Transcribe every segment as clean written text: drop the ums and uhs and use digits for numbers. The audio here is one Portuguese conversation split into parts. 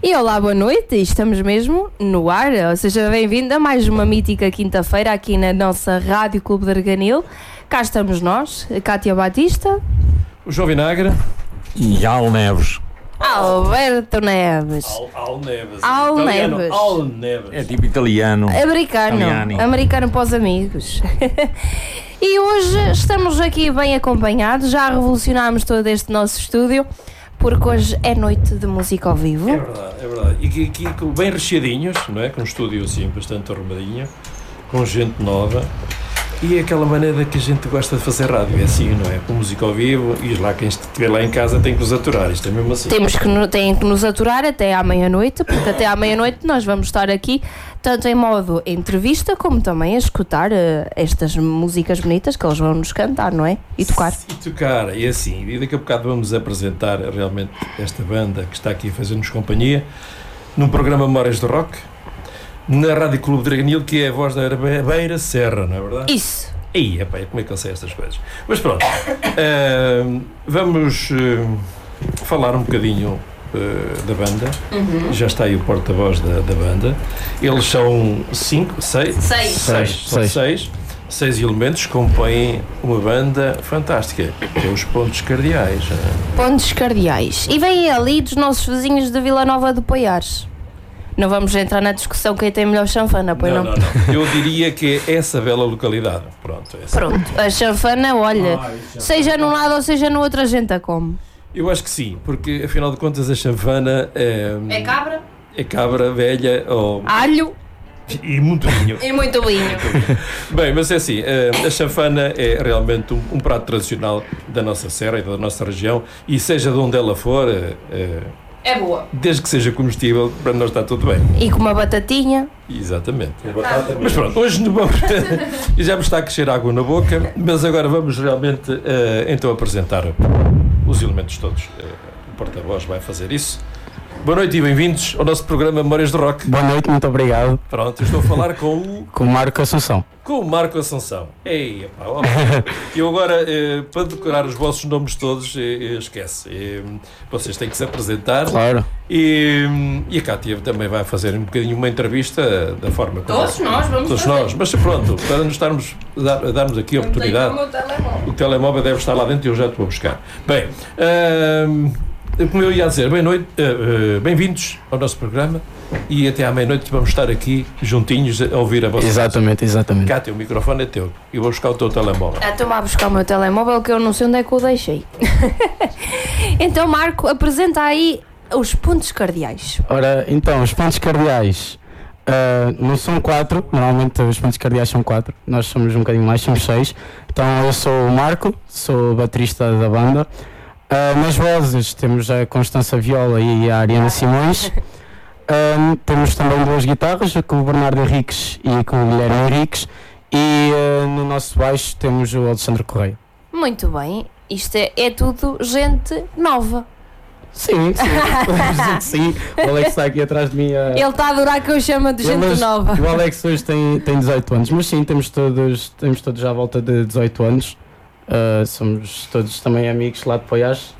E olá, boa noite, estamos mesmo no ar, seja bem-vindo a mais uma mítica quinta-feira aqui na nossa Rádio Clube de Arganil. Cá estamos nós, a Cátia Batista, o João Vinagre e Al Neves. Alberto Neves. Al Neves. É tipo italiano. Americano para os amigos. E hoje estamos aqui bem acompanhados, já revolucionámos todo este nosso estúdio, porque hoje é noite de música ao vivo. É verdade. E aqui bem recheadinhos, não é? Com um estúdio assim bastante arrumadinho, com gente nova. E é aquela maneira que a gente gosta de fazer rádio, é assim, não é? Com música ao vivo, e lá quem estiver lá em casa tem que nos aturar, isto é mesmo assim. Tem que nos aturar até à meia-noite, porque até à meia-noite nós vamos estar aqui, tanto em modo entrevista, como também a escutar estas músicas bonitas que eles vão nos cantar, não é? E tocar. E assim, e daqui a bocado vamos apresentar realmente esta banda que está aqui a fazer-nos companhia, num programa Memórias do Rock, na Rádio Clube de Arganil, que é a voz da Beira Serra, não é verdade? Isso. Aí, como é que eu sei estas coisas? Mas pronto, vamos falar um bocadinho da banda. Uhum. Já está aí o porta-voz da banda. Eles são seis elementos que compõem uma banda fantástica, que é os Pontos Cardeais. Pontos Cardeais. E vêm ali dos nossos vizinhos de Vila Nova de Poiares. Não vamos entrar na discussão quem tem melhor chanfana, pois não? Eu diria que é essa bela localidade. Pronto, a chanfana, olha, seja num lado ou seja no outro, a gente a come. Eu acho que sim, porque afinal de contas a chanfana é cabra? É cabra velha ou... alho e muito vinho. E muito vinho. Bem, mas é assim, a chanfana é realmente um prato tradicional da nossa serra e da nossa região, e seja de onde ela for... é boa. Desde que seja comestível, para nós está tudo bem. E com uma batatinha. Exatamente. Mas pronto, hoje não vamos... já me está a crescer água na boca, mas agora vamos realmente então apresentar os elementos todos. O porta-voz vai fazer isso. Boa noite e bem-vindos ao nosso programa Memórias do Rock. Boa noite, muito obrigado. Pronto, eu estou a falar com o... com o Marco Assunção. Com o Marco Assunção. Ei, epá, eu agora, para decorar os vossos nomes todos, esquece. Vocês têm que se apresentar. Claro. E a Cátia também vai fazer um bocadinho uma entrevista da forma como... Todos nós vamos Todos fazer. nós. Mas pronto, para nos darmos aqui a oportunidade... O telemóvel deve estar lá dentro e eu já te vou buscar. Bem, como eu ia dizer, bem-vindos ao nosso programa, e até à meia-noite vamos estar aqui juntinhos a ouvir a vossa voz. Exatamente. Cátia, o microfone é teu e vou buscar o teu telemóvel. Estou-me a buscar o meu telemóvel, que eu não sei onde é que o deixei. Então, Marco, apresenta aí os pontos cardeais. Ora, então, os pontos cardeais não são 4, normalmente os pontos cardeais são 4, nós somos um bocadinho mais, somos 6. Então eu sou o Marco, sou o baterista da banda. Nas vozes temos a Constança Viola e a Ariana Simões. Temos também duas guitarras, com o Bernardo Henriques e com o Guilherme Henriques. E no nosso baixo temos o Alexandre Correia. Muito bem, isto é tudo gente nova. Sim. O Alex está aqui atrás de mim. Ele está a adorar que eu chamo de gente nova. O Alex hoje tem 18 anos, mas sim, temos todos à volta de 18 anos. Somos todos também amigos lá de Poiares.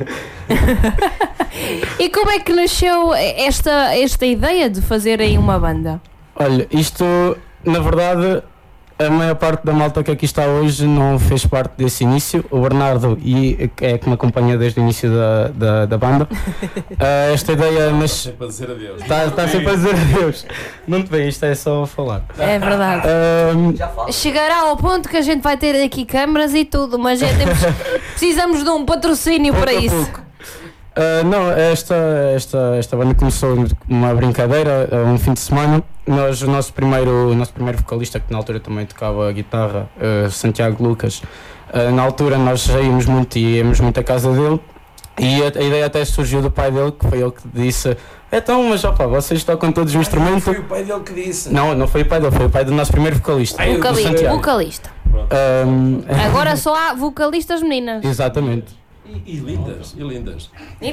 E como é que nasceu esta ideia de fazerem uma banda? Olha, isto, na verdade, a maior parte da malta que aqui está hoje não fez parte desse início. O Bernardo é que me acompanha desde o início da banda. Esta ideia, mas Está sempre a dizer adeus. Está sempre a dizer adeus. Não te vê, isto é só falar. É verdade. Chegará ao ponto que a gente vai ter aqui câmaras e tudo, mas precisamos de um patrocínio para isso. Não, esta banda começou uma brincadeira, um fim de semana. O nosso primeiro vocalista, que na altura também tocava a guitarra, Santiago Lucas, na altura nós saímos muito e íamos muito à casa dele, e a ideia até surgiu do pai dele, que foi ele que disse: então, mas opa, vocês tocam todos os instrumentos. Foi o pai dele que disse. Não foi o pai dele, foi o pai do nosso primeiro vocalista. Vocalista. Agora só há vocalistas meninas. Exatamente. E lindas.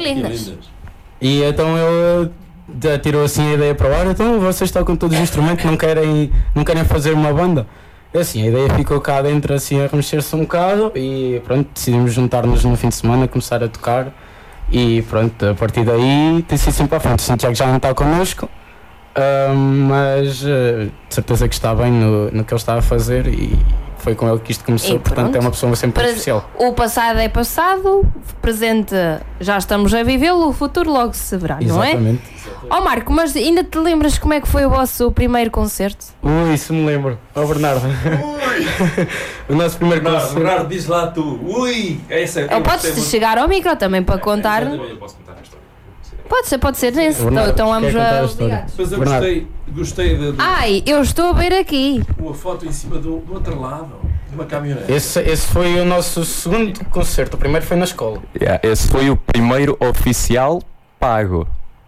E então ele tirou assim a ideia para o ar: então vocês tocam todos os instrumentos, não querem fazer uma banda? E assim, a ideia ficou cá dentro assim a remexer-se um bocado, e pronto, decidimos juntar-nos no fim de semana, começar a tocar, E pronto, a partir daí tem sido sempre à frente. O Santiago já não está connosco, mas de certeza que está bem no que ele está a fazer e foi com ele que isto começou, portanto é uma pessoa sempre especial. O passado é passado, o presente já estamos a vivê-lo, o futuro logo se verá, não é? Exatamente. Ó Marco, mas ainda te lembras como é que foi o vosso primeiro concerto? Ui, isso me lembro. Bernardo. O nosso primeiro concerto. Bernardo, diz lá tu. Ui! Ou podes chegar ao micro também para contar. Eu posso contar a história. Pode ser nesse. Bernardo, Então vamos quer contar a a. história? Mas eu Bernardo. gostei Ai, eu estou a ver aqui. uma foto em cima do outro lado, de uma caminhonete. Esse foi o nosso segundo concerto. O primeiro foi na escola. Esse foi o primeiro oficial pago.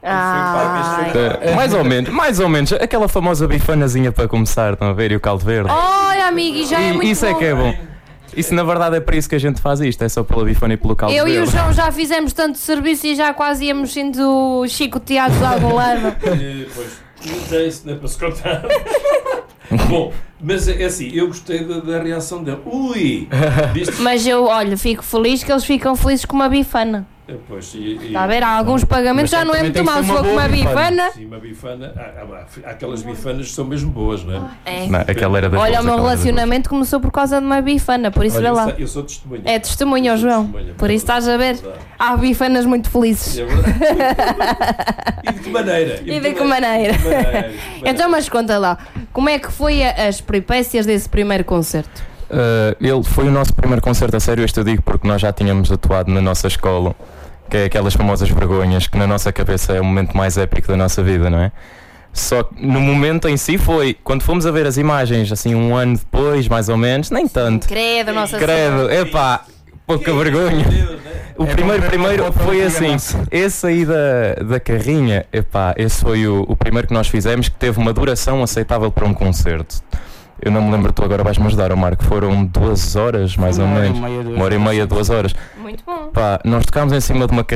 Mais ou menos. Aquela famosa bifanazinha para começar, estão a ver? E o caldo verde. Olha, amigo, e já é muito Isso bom. é que é bom. Isso na verdade é para isso que a gente faz isto, é só pela bifana e pelo caldo Eu verde. e o João já fizemos tanto serviço e já quase íamos sendo chicoteados de algum lado. Pois, já isso não é para se contar. Bom, mas é assim, eu gostei da reação dele. Ui! Viste? Mas eu, olha, fico feliz que eles ficam felizes com uma bifana. Pois, Está a ver? Há alguns pagamentos, Mas já não é também muito tem que mal. ser Se uma for com boa uma bifana. Sim, uma bifana. Há aquelas bifanas que são mesmo boas, não é? É. Não, aquela era das Olha, o boas, meu aquela era das relacionamento começou por causa de uma bifana, por isso vê lá. Eu sou testemunha. É testemunho, Eu sou João. testemunha, Por isso estás a ver? verdade. Há bifanas muito felizes. É verdade. E de que maneira? E de que maneira? Então, mas conta lá, como é que foi as peripécias desse primeiro concerto? Ele foi o nosso primeiro concerto a sério, isto eu digo porque nós já tínhamos atuado na nossa escola, que é aquelas famosas vergonhas, que na nossa cabeça é o momento mais épico da nossa vida, não é? Só que no momento em si foi, quando fomos a ver as imagens, assim um ano depois, mais ou menos, nem tanto. Credo, Nossa Credo, epá, pouca vergonha. O primeiro foi assim, esse aí da carrinha, epá, esse foi o primeiro que nós fizemos que teve uma duração aceitável para um concerto. Eu não me lembro, tu agora vais-me ajudar, Marco, foram 2 horas mais ou menos, 1 hora e meia, 2 horas. Muito bom. Pá, nós tocámos em cima de uma